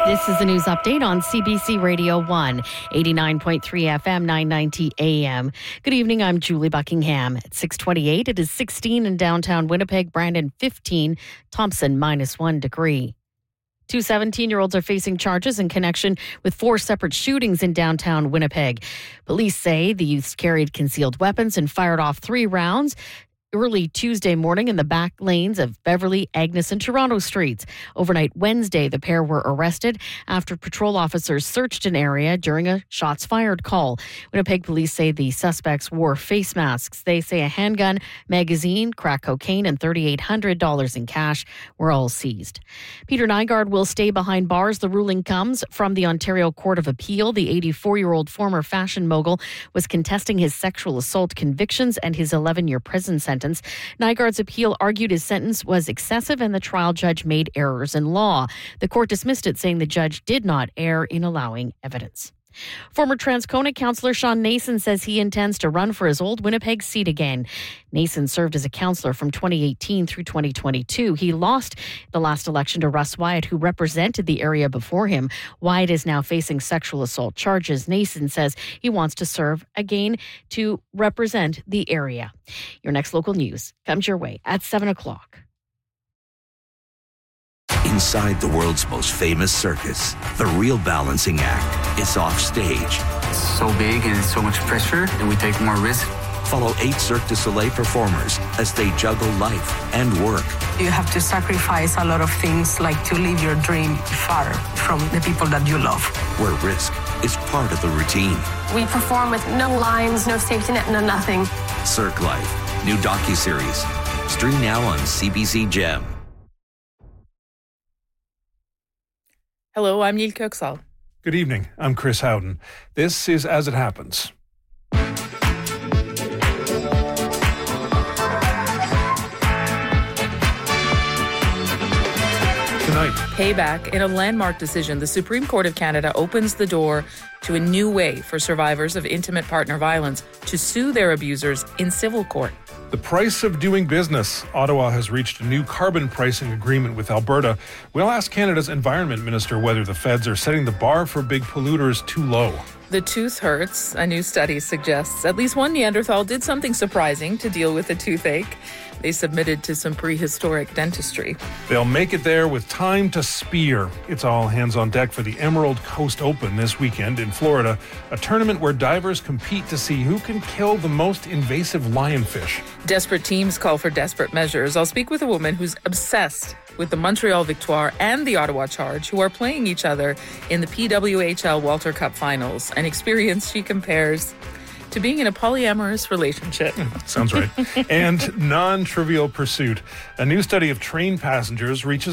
This is the news update on CBC Radio 1, 89.3 FM, 990 AM. Good evening, I'm Julie Buckingham. At 6:28, it is 16 in downtown Winnipeg, Brandon 15, Thompson -1 degree. Two 17-year-olds are facing charges in connection with 4 separate shootings in downtown Winnipeg. Police say the youths carried concealed weapons and fired off 3 rounds early Tuesday morning in the back lanes of Beverly, Agnes, and Toronto streets. Overnight Wednesday, the pair were arrested after patrol officers searched an area during a shots fired call. Winnipeg police say the suspects wore face masks. They say a handgun, magazine, crack cocaine, and $3,800 in cash were all seized. Peter Nygard will stay behind bars. The ruling comes from the Ontario Court of Appeal. The 84-year-old former fashion mogul was contesting his sexual assault convictions and his 11-year prison sentence. Nygard's appeal argued his sentence was excessive and the trial judge made errors in law. The court dismissed it, saying the judge did not err in allowing evidence. Former Transcona councillor Sean Nason says he intends to run for his old Winnipeg seat again. Nason served as a councillor from 2018 through 2022. He lost the last election to Russ Wyatt, who represented the area before him. Wyatt is now facing sexual assault charges. Nason says he wants to serve again to represent the area. Your next local news comes your way at 7 o'clock. Inside the world's most famous circus, the real balancing act is off stage. It's so big and it's so much pressure that we take more risk. Follow 8 Cirque du Soleil performers as they juggle life and work. You have to sacrifice a lot of things, like to live your dream far from the people that you love. Where risk is part of the routine. We perform with no lines, no safety net, no nothing. Cirque Life, new docuseries. Stream now on CBC Gem. Hello, I'm Neil Kirksall. Good evening, I'm Chris Howden. This is As It Happens. Tonight, Payback. In a landmark decision, the Supreme Court of Canada opens the door to a new way for survivors of intimate partner violence to sue their abusers in civil court. the price of doing business. Ottawa has reached a new carbon pricing agreement with Alberta. We'll ask Canada's Environment Minister whether the feds are setting the bar for big polluters too low. The tooth hurts. A new study suggests at least one Neanderthal did something surprising to deal with a toothache. They submitted to some prehistoric dentistry. They'll make it there with time to spear. It's all hands on deck for the Emerald Coast Open this weekend in Florida, a tournament where divers compete to see who can kill the most invasive lionfish. Desperate teams call for desperate measures. I'll speak with a woman who's obsessed with the Montreal Victoire and the Ottawa Charge, who are playing each other in the PWHL Walter Cup finals, an experience she compares to being in a polyamorous relationship. Sounds right. And non-trivial pursuit. A new study of train passengers reaches